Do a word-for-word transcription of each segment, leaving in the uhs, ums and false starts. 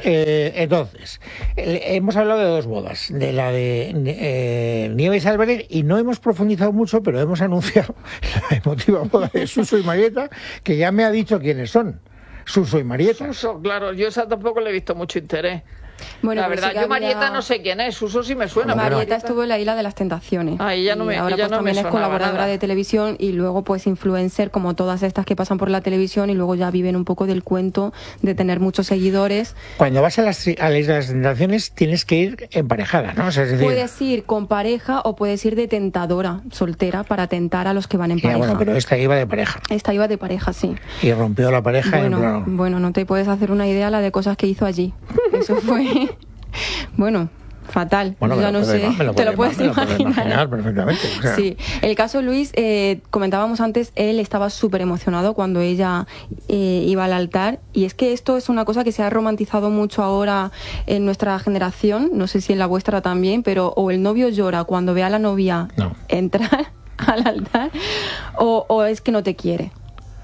eh, entonces, eh, hemos hablado de dos bodas, de la de eh, Nieves Álvarez, y no hemos profundizado mucho, pero hemos anunciado la emotiva boda de Suso y Marieta, que ya me ha dicho quiénes son. Suso y Marieta. Suso, claro, yo esa tampoco le he visto mucho interés. Bueno, la pues verdad, sí que yo había... Marieta no sé quién es, Suso sí me suena. Marieta, Marieta estuvo en la Isla de las Tentaciones. Ah, ella no me, y ahora ella pues no también me es colaboradora nada. de televisión y luego pues influencer como todas estas que pasan por la televisión y luego ya viven un poco del cuento de tener muchos seguidores. Cuando vas a, las, a la Isla de las Tentaciones tienes que ir emparejada, ¿no? O sea, es decir... Puedes ir con pareja o puedes ir de tentadora, soltera, para tentar a los que van en Ya, pareja. bueno, pero esta iba de pareja. Esta iba de pareja, sí. Y rompió la pareja Bueno, en plano. bueno, no te puedes hacer una idea la de cosas que hizo allí. Eso fue... Bueno, fatal. Bueno, ya me lo no puedo sé, ima- me lo te puedo lo puedes ima- me lo puedo imaginar. imaginar perfectamente. O sea, Sí, el caso Luis, eh, comentábamos antes, él estaba súper emocionado cuando ella eh, iba al altar, y es que esto es una cosa que se ha romantizado mucho ahora en nuestra generación, no sé si en la vuestra también, pero o el novio llora cuando ve a la novia No. entrar al altar, o, o es que no te quiere.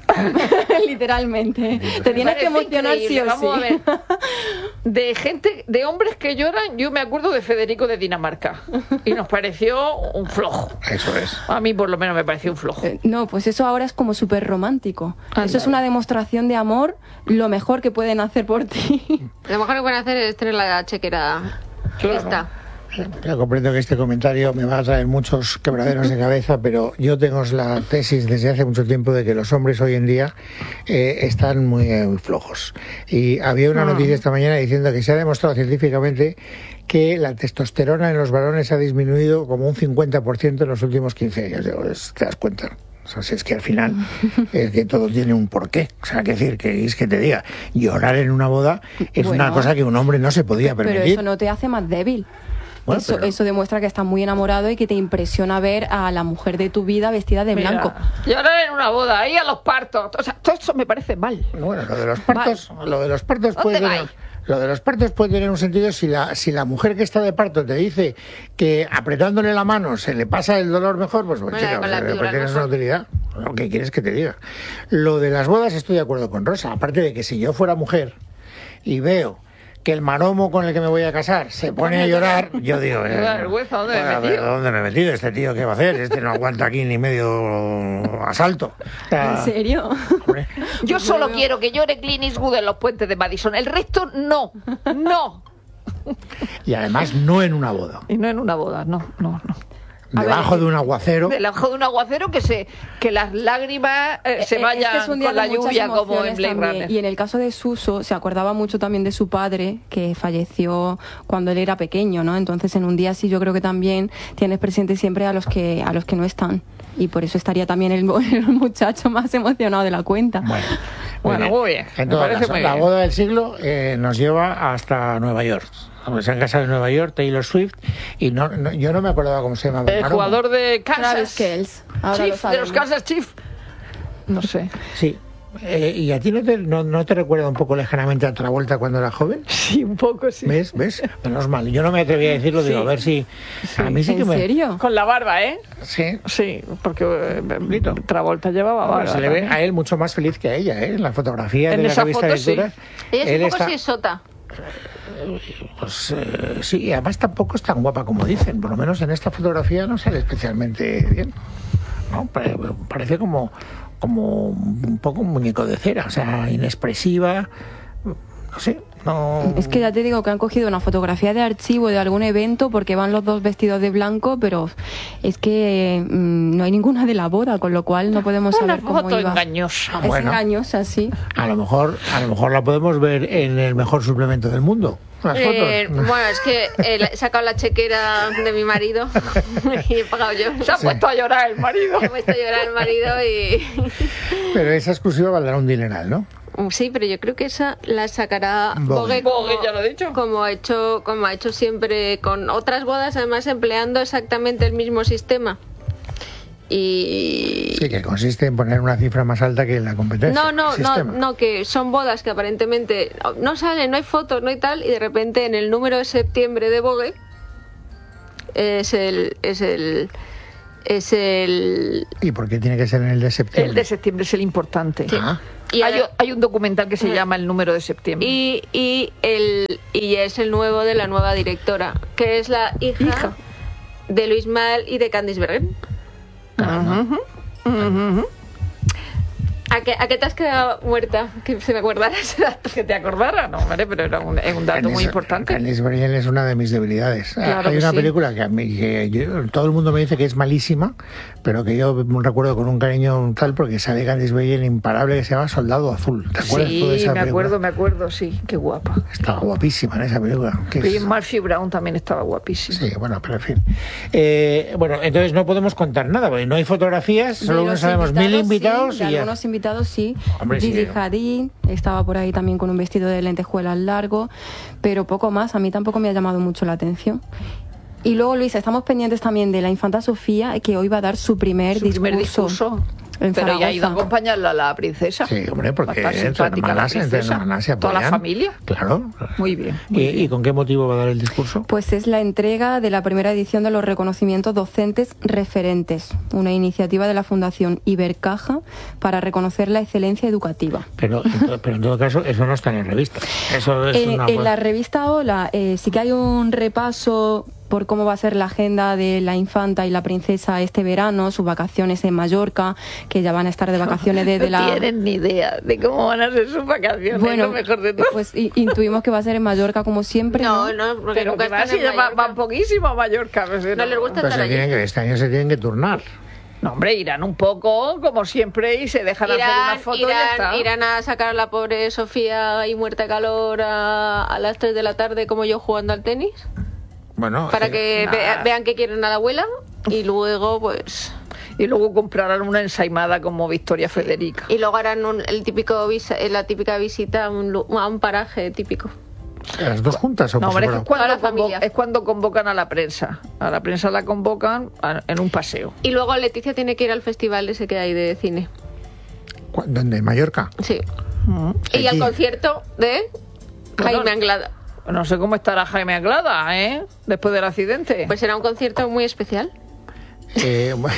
Literalmente. Te tienes que Parece emocionar sí increíble. o sí. Vamos a ver. De gente, de hombres que lloran, yo me acuerdo de Federico de Dinamarca. Y nos pareció un flojo. Eso es. A mí por lo menos me pareció un flojo. Eh, No, pues eso ahora es como súper romántico. Ándale. Eso es una demostración de amor, lo mejor que pueden hacer por ti. Lo mejor que pueden hacer es tener la chequera Claro. lista. Ya comprendo que este comentario me va a traer muchos quebraderos de cabeza, pero yo tengo la tesis desde hace mucho tiempo de que los hombres hoy en día eh, están muy, eh, muy flojos. Y había una noticia esta mañana diciendo que se ha demostrado científicamente que la testosterona en los varones ha disminuido como un cincuenta por ciento en los últimos quince años. Digo, es- ¿te das cuenta? O sea, si es que al final es que todo tiene un porqué. O sea, que decir, que es que te diga, llorar en una boda es Bueno, una cosa que un hombre no se podía Pero permitir. eso no te hace más débil. Bueno, eso, pero- eso demuestra que estás muy enamorado y que te impresiona ver a la mujer de tu vida vestida de Mira, blanco. llorar en una boda, ahí a los partos. O sea, todo eso me parece mal. Bueno, lo de los partos, lo de los partos puede ¿Dónde tener, vais? lo de los partos puede tener un sentido si la si la mujer que está de parto te dice que apretándole la mano se le pasa el dolor mejor, pues, pues Bueno, chica, con la pues, epidural tienes una mejor. utilidad. Lo que quieres que te diga. Lo de las bodas estoy de acuerdo con Rosa, aparte de que si yo fuera mujer y veo que el maromo con el que me voy a casar se pone a llorar, yo digo, Me da vergüenza, ¿dónde me he a ver, metido? ¿dónde me he metido? Este tío, ¿qué va a hacer? Este no aguanta aquí ni medio asalto. O sea, ¿En serio? hombre, Yo solo veo- quiero que llore Clint Eastwood en los puentes de Madison. El resto, no. No. y además no en una boda. Y no en una boda, no, no, no. A ver, Debajo es que- de un aguacero. Debajo de un aguacero que se que las lágrimas eh, se Eh, vayan es que es un día con la de muchas lluvia como en emociones Blade también. Runner. Y en el caso de Suso, se acordaba mucho también de su padre, que falleció cuando él era pequeño, ¿no? Entonces, en un día así, yo creo que también tienes presente siempre a los que a los que no están. Y por eso estaría también el, el muchacho más emocionado de la cuenta. Bueno, Bueno, muy bien. En Me todo parece caso, muy la bien. boda del siglo eh, nos lleva hasta Nueva York. Hombre, se han casado en Nueva York, Taylor Swift, y no, no- yo no me acordaba cómo se llamaba. El maromo. jugador de Travis Kansas. Kelce. Ahora lo Chief, de sabemos. los Kansas Chiefs. No sé. Sí. Eh, ¿Y a ti no te, no, no te recuerda un poco lejanamente a Travolta cuando era joven? Sí, un poco, sí. ¿Ves? ¿Ves? Menos mal. Yo no me atreví a decirlo, digo, a ver si... A mí sí que ¿En me... serio? Con la barba, ¿eh? Sí. Sí, porque eh, Travolta llevaba Bueno, barba. se le ve también. a él mucho más feliz que a ella, ¿eh? En la fotografía En de la esa revista foto, de sí. lecturas. Ella es él un poco está- sisota. Pues eh, sí, y además tampoco es tan guapa como dicen. Por lo menos en esta fotografía no sale especialmente bien. ¿No? Pa- Parece como, como un poco un muñeco de cera, o sea, inexpresiva. No sé, no. Es que ya te digo que han cogido una fotografía de archivo de algún evento porque van los dos vestidos de blanco, pero es que mm, no hay ninguna de la boda, con lo cual no podemos Una saber cómo foto iba. engañosa. Es Bueno. engañosa, sí. A lo mejor, a lo mejor la podemos ver en el mejor suplemento del mundo. Las Eh, fotos. bueno, es que eh, he sacado la chequera de mi marido y he pagado yo. Se ha puesto a llorar el marido. He puesto a llorar el marido y... Pero esa exclusiva valdrá un dineral, ¿no? Sí, pero yo creo que esa la sacará Vogue. Vogue, como, Vogue, ya lo he dicho. como ha hecho, como ha hecho siempre con otras bodas, además empleando exactamente el mismo sistema. Y Sí, que consiste en poner una cifra más alta que en la competencia. no, no, el no, sistema. no, que son bodas que aparentemente no salen, no hay fotos, no hay tal, y de repente en el número de septiembre de Vogue es el es el es el ¿Y por qué tiene que ser en el de septiembre? El de septiembre es el importante. Ah, Y, hay, ahora- hay un documental que se llama El número de septiembre. y, y, el, y es el nuevo de la nueva directora, que es la hija, Hija. de Luis Mal y de Candice Bergen. Ujú, ujú. ¿A qué, ¿A qué te has quedado muerta? Que se me acordara ese dato. Que te acordara, no, hombre, pero era un, es un dato muy Candice- importante. Candice Bergen es una de mis debilidades. Claro Hay que una sí. película que, a mí, que yo- todo el mundo me dice que es malísima, pero que yo recuerdo con un cariño tal porque sale Candice Bergen imparable, que se llama Soldado Azul. ¿Te acuerdas tú de Sí, esa me película? acuerdo, me acuerdo, sí, qué guapa. Estaba guapísima en esa película. que es- Y Murphy Brown también estaba guapísimo. Sí, bueno, pero en fin. Eh, bueno, entonces no podemos contar nada, porque no hay fotografías, De solo no los sabemos mil invitados sí, de y ya. algunos invitados sí. Hombre, sí. Gigi Hadid estaba por ahí también con un vestido de lentejuelas largo, pero poco más. A mí tampoco me ha llamado mucho la atención. Y luego, Luisa, estamos pendientes también de la infanta Sofía, que hoy va a dar su primer Su discurso. primer discurso. en Pero ya ha ido a Zaragoza. acompañarla a la princesa. Sí, hombre, porque Va a estar entre simpática la hermanas, entre princesa. hermanas se Toda la apoyan. familia. Claro. Muy bien. ¿Y, y con qué motivo va a dar el discurso? Pues es la entrega de la primera edición de los reconocimientos docentes referentes, una iniciativa de la Fundación Ibercaja para reconocer la excelencia educativa. Pero, en todo- pero en todo caso, eso no está en la revista. Eso es En, una... en la revista Hola eh, sí que hay un repaso por cómo va a ser la agenda de la infanta y la princesa este verano, sus vacaciones en Mallorca, que ya van a estar de vacaciones desde no la... tienen ni idea de cómo van a ser sus vacaciones, Bueno, lo mejor de todo. pues i- intuimos que va a ser en Mallorca como siempre, ¿no? No, no, porque Pero nunca que va, están si en ya va- Mallorca. van poquísimo a Mallorca. pues, No les gusta Pues estar se allí. tienen que, este año se tienen que turnar. No, hombre, irán un poco, como siempre, y se dejan hacer Irán, una foto y ya irán, está. irán a sacar a la pobre Sofía ahí muerta de calor a, a las tres de la tarde como yo jugando al tenis, Bueno, para eh, que nada. vea- vean que quieren a la abuela y luego pues... Y luego comprarán una ensaimada como Victoria Federica. Y luego harán un- el típico visa- eh, la típica visita a un, lu- a un paraje típico. ¿las dos juntas o No, por hombre, es, que separado? es cuando Toda la convo- familia. es cuando convocan a la prensa. A la prensa la convocan a- en un paseo. Y luego Leticia tiene que ir al festival ese que hay de cine. ¿Cu- ¿Dónde? ¿En Mallorca? Sí. Mm. Y al Aquí. concierto de Bueno, Jaime Anglada. No sé cómo estará Jaime Anglada, ¿eh? Después del accidente. Pues será un concierto muy especial. Eh, bueno,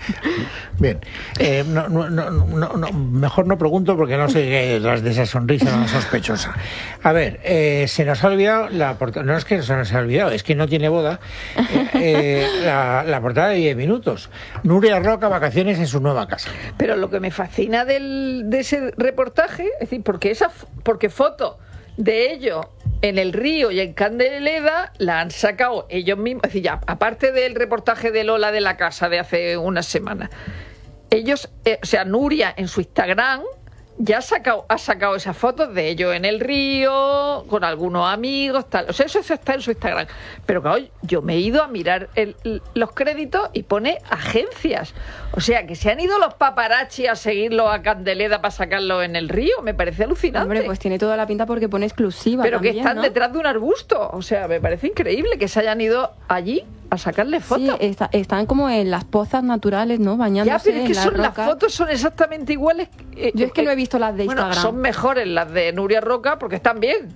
bien, eh, no, no, no, no, no, mejor no pregunto porque no sé qué hay detrás de esa sonrisa sospechosa. A ver, eh, se nos ha olvidado la portada, no es que se nos ha olvidado, es que no tiene boda, eh, eh, la, la portada de diez minutos. Nuria Roca, vacaciones en su nueva casa. Pero lo que me fascina del, de ese reportaje, es decir, porque esa f- porque foto de ellos en el río y en Candeleda la han sacado ellos mismos, es decir, ya, aparte del reportaje de Lola de la casa de hace unas semanas, ellos, eh, o sea, Nuria en su Instagram ya ha sacado, ha sacado esas fotos de ellos en el río, con algunos amigos, tal. O sea, eso, eso está en su Instagram. Pero claro, yo me he ido a mirar el- los créditos y pone agencias. O sea, que se han ido los paparazzi a seguirlo a Candeleda para sacarlo en el río. Me parece alucinante. Hombre, pues tiene toda la pinta porque pone exclusiva Pero que también, están ¿no? detrás de un arbusto. O sea, me parece increíble que se hayan ido allí a sacarle Sí, fotos. está- están como en las pozas naturales, ¿no? Ya, Bañándose pero es que en las son, las rocas. fotos son exactamente iguales. eh, Yo es que eh, no he visto las de bueno, Instagram. son mejores las de Nuria Roca porque están bien.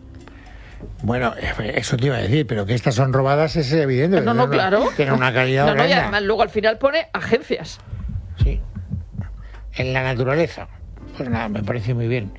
Bueno, eh, eso te iba a decir, pero que estas son robadas es evidente. No, no, Tienen una- claro. Tienen una calidad No, no, y horrenda. además luego al final pone agencias. Sí. En la naturaleza. Pues nada, me parece muy bien.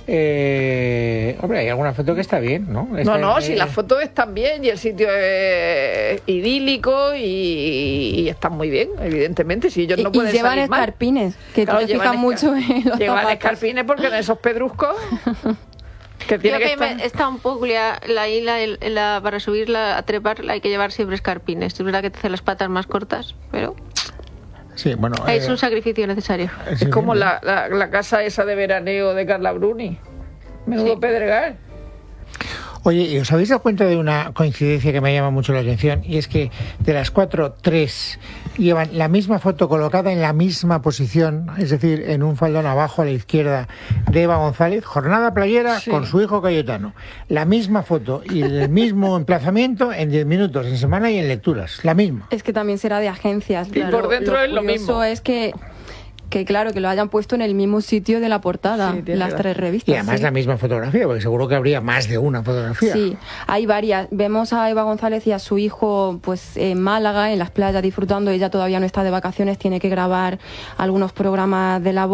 Eh, hombre, hay alguna foto que está bien, ¿no? No, Esta- no, eh, si las fotos están bien y el sitio es idílico y, y están muy bien, evidentemente. Si ellos Y, no y pueden llevan salir mal. escarpines, que Claro, tú te llevan fijas mucho escar- en los Llevan zapatos. escarpines porque en esos pedruscos que tiene Creo que que estar... me- está un poco la, la isla en la- para subirla a trepar hay que llevar siempre escarpines. Es verdad que te hace las patas más cortas, pero Sí, bueno. es eh, un sacrificio necesario. sí, Es como sí, la, la, la casa esa de veraneo de Carla Bruni. Menudo Sí. pedregal. Oye, ¿y os habéis dado cuenta de una coincidencia que me llama mucho la atención? Y es que de las cuatro, tres llevan la misma foto colocada en la misma posición, es decir, en un faldón abajo a la izquierda de Eva González, jornada playera Sí. con su hijo Cayetano. La misma foto y el mismo emplazamiento en diez minutos, en semana y en lecturas. La misma. Es que también será de agencias. Y por dentro es lo curioso mismo. es que, que, claro, que lo hayan puesto en el mismo sitio de la portada, Sí, tienes las razón. tres revistas. Y además sí. la misma fotografía, porque seguro que habría más de una fotografía. Sí, hay varias. Vemos a Eva González y a su hijo pues en Málaga, en las playas, disfrutando. Ella todavía no está de vacaciones, tiene que grabar algunos programas de La Voz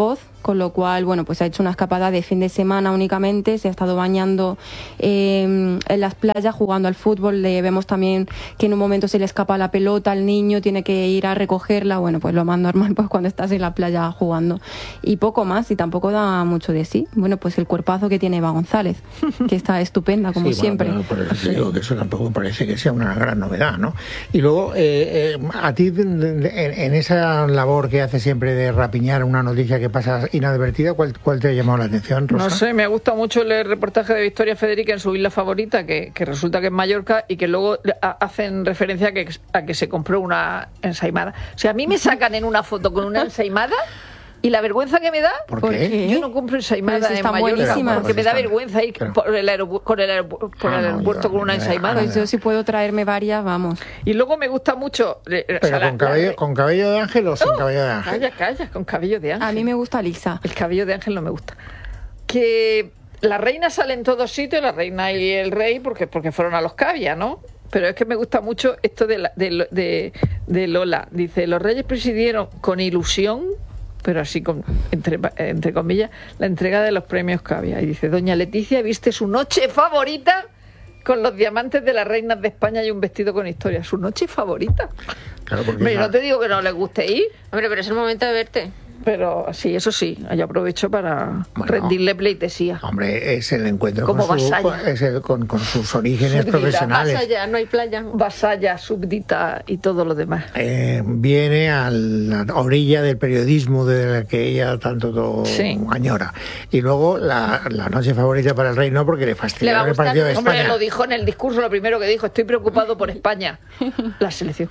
con lo cual, bueno, pues ha hecho una escapada de fin de semana únicamente, se ha estado bañando eh, en las playas, jugando al fútbol. Le vemos también que en un momento se le escapa la pelota al niño, tiene que ir a recogerla, bueno, pues lo más normal pues cuando estás en la playa jugando. Y poco más, y tampoco da mucho de sí. Bueno, pues el cuerpazo que tiene Eva González, que está estupenda, como sí, siempre. Bueno, pero por eso digo que eso tampoco parece que sea una gran novedad, ¿no? Y luego, eh, eh, a ti, en, en esa labor que hace siempre de rapiñar una noticia que pasa inadvertida, ¿cuál, cuál te ha llamado la atención, Rosa? No sé, me ha gustado mucho el reportaje de Victoria Federica en su isla favorita, que, que resulta que es Mallorca, y que luego hacen referencia a que, a que se compró una ensaimada. O sea, a mí me sacan en una foto con una ensaimada y la vergüenza que me da, ¿Por porque qué? yo no compro ensaimada si en está Mallorca, buenísima. porque me da vergüenza ir Pero... por el, aeropu por el, aeropu por ah, el no, aeropuerto yo, con una yo, ensaimada. Pues yo si puedo traerme varias, vamos. Y luego me gusta mucho... ¿Pero o sea, con, la, cabello, la... con cabello de ángel o sin Oh, cabello de ángel? Calla, calla, con cabello de ángel. A mí me gusta lisa. El cabello de ángel no me gusta. Que la reina sale en todos sitios, la reina y el rey, porque, porque fueron a los Cavia, ¿no? Pero es que me gusta mucho esto de, la, de, de, de Lola. Dice, los reyes presidieron con ilusión, pero así con, entre, entre comillas, la entrega de los premios Cavia. Y dice, doña Leticia viste su noche favorita con los diamantes de las reinas de España y un vestido con historia. Su noche favorita. Claro, porque Hombre, esa... no te digo que no les guste ir. Hombre, pero es el momento de verte. Pero sí, eso sí, yo aprovecho para bueno, rendirle pleitesía. Hombre, es el encuentro Como con, su, vasalla. es el, con, con sus orígenes Súbdita, profesionales. Vasalla, no hay playa. Vasalla, súbdita y todo lo demás. Eh, viene a la orilla del periodismo de la que ella tanto to- Sí. añora. Y luego la, la noche favorita para el rey no, porque le Le fastidia va a el gustar, partido de Hombre, España. lo dijo en el discurso, lo primero que dijo, estoy preocupado por España, la selección.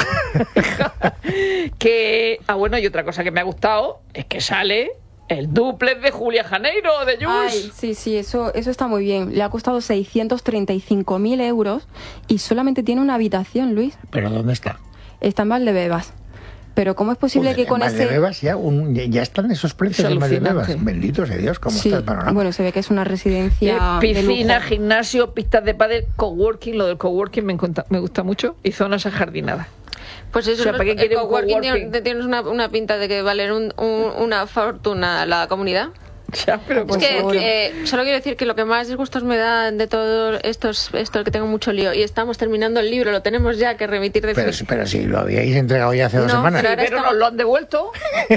Que, ah bueno, y otra cosa que me ha gustado es que sale el dúplex de Julia Janeiro, de Jules. Ay, sí, sí, eso, eso está muy bien. Le ha costado seiscientos treinta y cinco mil euros y solamente tiene una habitación, Luis. ¿Pero dónde está? Está en Valdebebas. Pero ¿cómo es posible Joder, que con en ese... Valdebebas ya, un, ya están esos precios Es en Valdebebas. alucinante. Bendito sea Dios, cómo Sí, está el panorama. bueno, se ve que es una residencia Eh, piscina, de lujo. gimnasio, pistas de pádel, coworking. Lo del coworking me, encanta, me gusta mucho. Y zonas ajardinadas. Pues eso, O sea, no- ¿para qué el quiere un coworking coworking? tiene- tienes una, una pinta de que valen un, un- una fortuna la comunidad. Ya, pero Pues es que seguro. eh, solo quiero decir que lo que más disgustos me da de todo esto es esto, que tengo mucho lío. Y estamos terminando el libro, lo tenemos ya que remitir de Pero, fin. pero si lo habíais entregado ya hace dos No, semanas. pero ahora pero estamos- nos lo han devuelto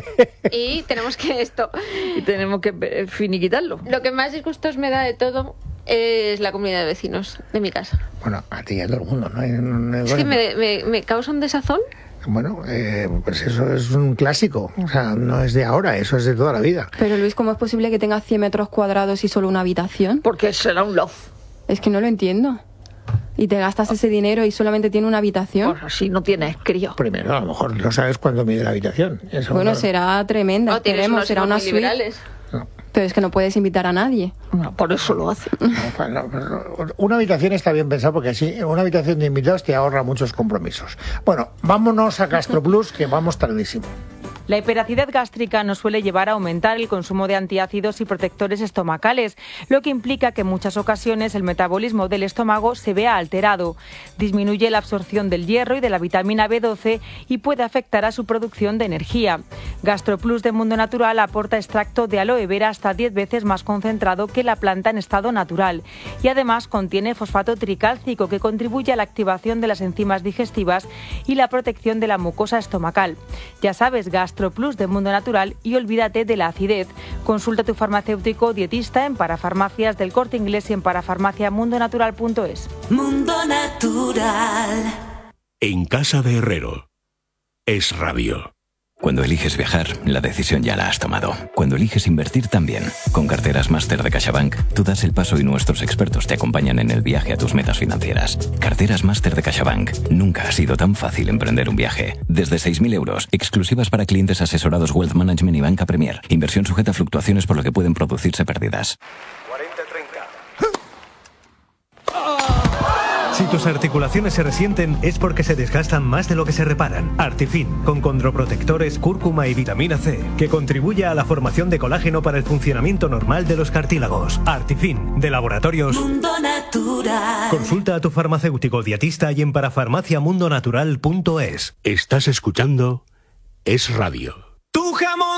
Y tenemos que esto. y tenemos que eh, finiquitarlo. Lo que más disgustos me da de todo es la comunidad de vecinos de mi casa. Bueno, a ti y a todo el mundo, ¿no? No- no- Es que me, me, me causa un desazón. Bueno, eh, pues eso es un clásico. O sea, no es de ahora, eso es de toda la vida. Pero Luis, ¿cómo es posible que tenga cien metros cuadrados y solo una habitación? Porque será un love. Es que no lo entiendo. Y te gastas ese dinero y solamente tiene una habitación. Bueno, si no tienes crío. Primero, a lo mejor no sabes cuándo mide la habitación. Eso Bueno, no- será tremenda, No, tienes esperemos, unos será hijos una muy suite. liberales. no. Pero es que no puedes invitar a nadie. No, por eso lo hace. No, no, no. Una habitación está bien pensada porque así una habitación de invitados te ahorra muchos compromisos. Bueno, vámonos a GastroPlus, que vamos tardísimo. La hiperacidez gástrica nos suele llevar a aumentar el consumo de antiácidos y protectores estomacales, lo que implica que en muchas ocasiones el metabolismo del estómago se vea alterado. Disminuye la absorción del hierro y de la vitamina B doce y puede afectar a su producción de energía. GastroPlus de Mundo Natural aporta extracto de aloe vera hasta diez veces más concentrado que la planta en estado natural y además contiene fosfato tricálcico que contribuye a la activación de las enzimas digestivas y la protección de la mucosa estomacal. Ya sabes, GastroPlus de Mundo Natural y olvídate de la acidez. Consulta a tu farmacéutico o dietista en Parafarmacias del Corte Inglés y en parafarmacia mundo natural punto es. Mundo Natural. En casa de Herrero. Es Radio. Cuando eliges viajar, la decisión ya la has tomado. Cuando eliges invertir también. Con Carteras Máster de CaixaBank, tú das el paso y nuestros expertos te acompañan en el viaje a tus metas financieras. Carteras Máster de CaixaBank. Nunca ha sido tan fácil emprender un viaje. Desde seis mil euros, exclusivas para clientes asesorados Wealth Management y Banca Premier. Inversión sujeta a fluctuaciones por lo que pueden producirse pérdidas. cuarenta treinta. Si tus articulaciones se resienten es porque se desgastan más de lo que se reparan. Artifin, con condroprotectores, cúrcuma y vitamina C, que contribuye a la formación de colágeno para el funcionamiento normal de los cartílagos. Artifin, de Laboratorios Mundo Natural. Consulta a tu farmacéutico dietista y en parafarmacia mundo natural punto es. Estás escuchando Es Radio.